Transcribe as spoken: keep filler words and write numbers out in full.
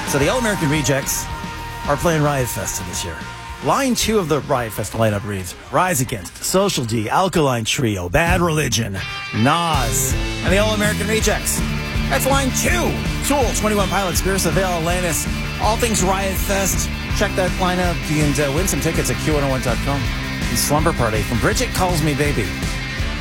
So the All American Rejects are playing Riot Fest this year. Line two of the Riot Fest lineup reads Rise Against, Social D, Alkaline Trio, Bad Religion, Nas, and the All American Rejects. That's line two. Tool, twenty-one Pilots, Spears of Veil, Atlantis, all things Riot Fest. Check that lineup and uh, win some tickets at Q one oh one dot com. And Slumber Party from Bridget Calls Me Baby.